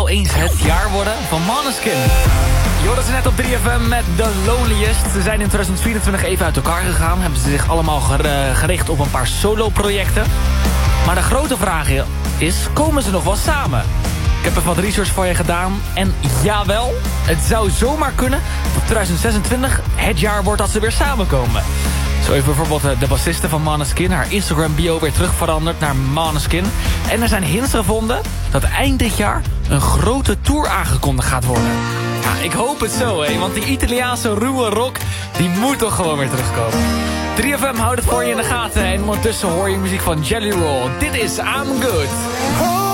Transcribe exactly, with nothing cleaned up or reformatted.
wel eens het jaar worden van Måneskin. Je hoorde ze net op drie F M met The Loneliest. Ze zijn in twintig vierentwintig even uit elkaar gegaan. Hebben ze zich allemaal gericht op een paar solo-projecten. Maar de grote vraag is, komen ze nog wel samen? Ik heb even wat research voor je gedaan. En jawel, het zou zomaar kunnen dat twintig zesentwintig het jaar wordt dat ze weer samenkomen. Zo heeft bijvoorbeeld de bassiste van Måneskin haar Instagram bio weer terug veranderd naar Måneskin. En er zijn hints gevonden dat eind dit jaar een grote tour aangekondigd gaat worden. Ja, ik hoop het zo, hè, want die Italiaanse ruwe rock, die moet toch gewoon weer terugkomen. drie F M houdt het voor je in de gaten en ondertussen hoor je muziek van Jelly Roll. Dit is I'm Good.